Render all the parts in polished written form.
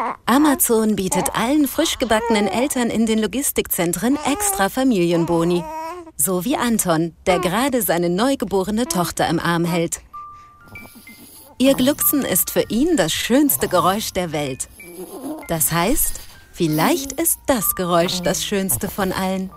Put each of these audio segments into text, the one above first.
Amazon bietet allen frisch gebackenen Eltern in den Logistikzentren extra Familienboni. So wie Anton, der gerade seine neugeborene Tochter im Arm hält. Ihr Glucksen ist für ihn das schönste Geräusch der Welt. Das heißt, vielleicht ist das Geräusch das schönste von allen.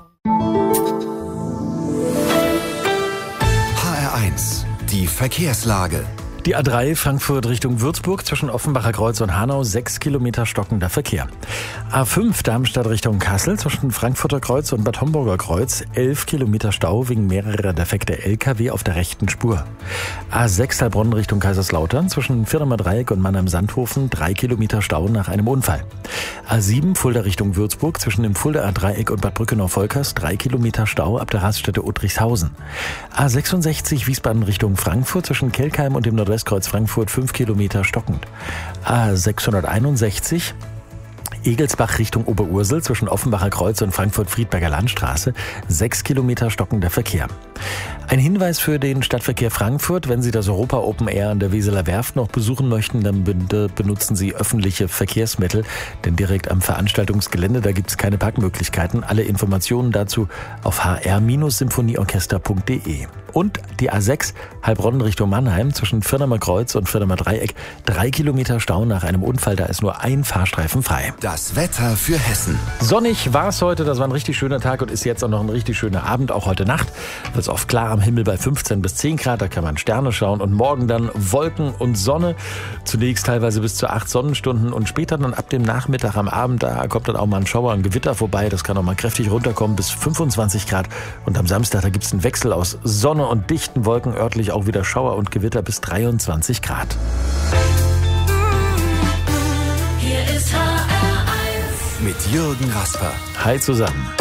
HR1, die Verkehrslage. Die A3 Frankfurt Richtung Würzburg zwischen Offenbacher Kreuz und Hanau 6 Kilometer stockender Verkehr. A5 Darmstadt Richtung Kassel zwischen Frankfurter Kreuz und Bad Homburger Kreuz 11 Kilometer Stau wegen mehrerer defekter LKW auf der rechten Spur. A6 Heilbronn Richtung Kaiserslautern zwischen Firmer Dreieck und Mannheim-Sandhofen 3 Kilometer Stau nach einem Unfall. A7 Fulda Richtung Würzburg zwischen dem Fuldaer Dreieck und Bad Brückenau-Volkers 3 Kilometer Stau ab der Raststätte Uttrichshausen. A66 Wiesbaden Richtung Frankfurt zwischen Kelkheim und dem Nordwestkreuz Frankfurt 5 Kilometer stockend. A661 Egelsbach Richtung Oberursel zwischen Offenbacher Kreuz und Frankfurt-Friedberger Landstraße 6 Kilometer stockender Verkehr. Ein Hinweis für den Stadtverkehr Frankfurt: Wenn Sie das Europa Open Air an der Weseler Werft noch besuchen möchten, dann benutzen Sie öffentliche Verkehrsmittel, denn direkt am Veranstaltungsgelände, da gibt es keine Parkmöglichkeiten. Alle Informationen dazu auf hr-symphonieorchester.de. Und die A6 Heilbronn Richtung Mannheim zwischen Firmer Kreuz und Firmer Dreieck 3 Kilometer Stau nach einem Unfall, da ist nur ein Fahrstreifen frei. Das Wetter für Hessen. Sonnig war es heute, das war ein richtig schöner Tag und ist jetzt auch noch ein richtig schöner Abend. Auch heute Nacht wird es oft klar am Himmel bei 15 bis 10 Grad, da kann man Sterne schauen. Und morgen dann Wolken und Sonne, zunächst teilweise bis zu 8 Sonnenstunden und später dann ab dem Nachmittag am Abend, da kommt dann auch mal ein Schauer, ein Gewitter vorbei. Das kann auch mal kräftig runterkommen bis 25 Grad. Und am Samstag, da gibt es einen Wechsel aus Sonne und dichten Wolken, örtlich auch wieder Schauer und Gewitter bis 23 Grad. Hier ist HR1 Mit Jürgen Rasper. Hi zusammen.